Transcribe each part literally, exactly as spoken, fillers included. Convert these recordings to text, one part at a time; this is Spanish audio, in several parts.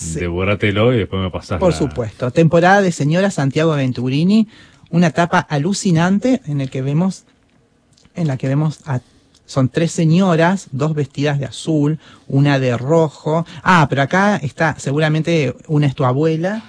sí. Devóratelo y después me pasás. Por la... supuesto. Temporada de Señora, Santiago Venturini, una etapa alucinante en el que vemos, en la que vemos a, son tres señoras, dos vestidas de azul, una de rojo. Ah, pero acá está, seguramente una es tu abuela,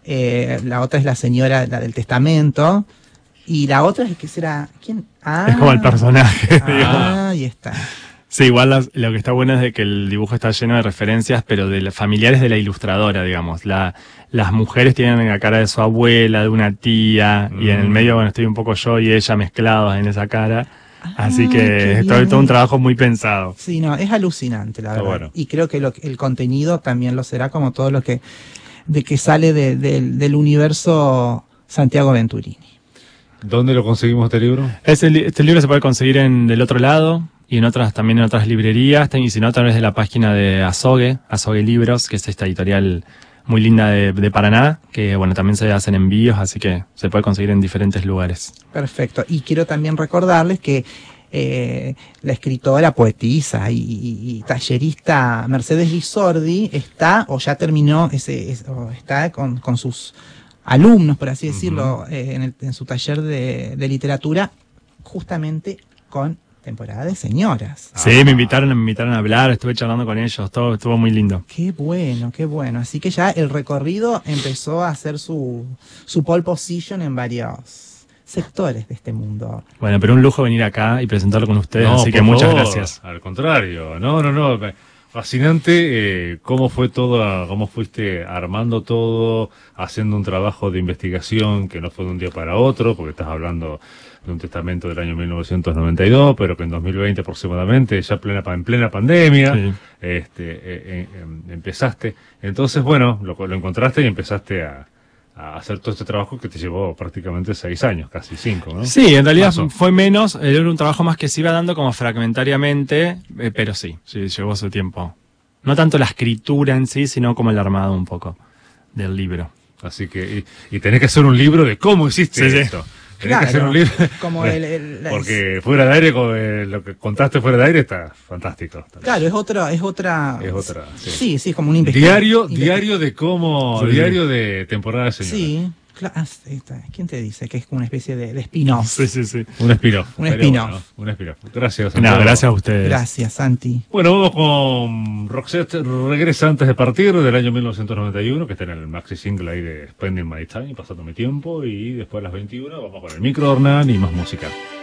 eh, la otra es la señora, la del testamento, y la otra es que será, ¿quién? Ah, es como el personaje. Ah, ahí está. Sí, igual las, lo que está bueno es de que el dibujo está lleno de referencias, pero de los familiares de la ilustradora, digamos. La, las mujeres tienen la cara de su abuela, de una tía, mm. y en el medio, bueno, estoy un poco yo y ella mezclados en esa cara. Ah, así que es todo, todo un trabajo muy pensado. Sí, no, es alucinante, la está verdad. Bueno. Y creo que lo, el contenido también lo será, como todo lo que, de que sale de, de, del universo Santiago Venturini. ¿Dónde lo conseguimos este libro? Este, este libro se puede conseguir en Del Otro Lado y en otras, también en otras librerías, y si no, a través de la página de Azogue, Azogue Libros, que es esta editorial muy linda de, de Paraná, que bueno, también se hacen envíos, así que se puede conseguir en diferentes lugares. Perfecto. Y quiero también recordarles que eh, la escritora, poetisa y, y, y tallerista Mercedes Lizordi está, o ya terminó, ese, es, o está con, con sus alumnos, por así decirlo, uh-huh. eh, en, el, en su taller de, de literatura, justamente con temporada de señoras. Sí, ah. me invitaron, me invitaron a hablar, estuve charlando con ellos, todo estuvo muy lindo. Qué bueno, qué bueno. Así que ya el recorrido empezó a hacer su, su pole position en varios sectores de este mundo. Bueno, pero un lujo venir acá y presentarlo con ustedes, no, así que muchas favor. gracias. Al contrario, no, no, no. Fascinante eh, cómo fue todo, cómo fuiste armando todo, haciendo un trabajo de investigación que no fue de un día para otro, porque estás hablando de un testamento del año mil novecientos noventa y dos, pero que en dos mil veinte aproximadamente, ya plena, en plena pandemia, sí. este, eh, eh, empezaste. Entonces, bueno, lo, lo encontraste y empezaste a, a hacer todo este trabajo que te llevó prácticamente seis años, casi cinco, ¿no? Sí, en realidad Paso. fue menos, era un trabajo más que se iba dando como fragmentariamente, eh, pero sí, sí, llevó su tiempo. No tanto la escritura en sí, sino como el armado un poco del libro. Así que, y, y tenés que hacer un libro de cómo hiciste sí, esto. Sí. Tenés claro, que hacer un libro. Como el, el, porque es... fuera de aire, con el, lo que contaste fuera de aire está fantástico. Claro, es otra, es otra. Es otra. Sí, sí, sí es como un investigador. Diario, diario de cómo, sí. diario de temporada de señora. Sí. ¿Quién te dice que es como una especie de, de spin-off? Sí, sí, sí. Un spin-off. Un spin-off. Bueno, un spin-off. Gracias, Santiago. No, gracias a ustedes. Gracias, Santi. Bueno, vamos con Roxette Regresa antes de partir, del año mil novecientos noventa y uno, que está en el maxi single ahí de Spending My Time, pasando mi tiempo, y después a las veintiuna vamos con el micro Hernán y más música.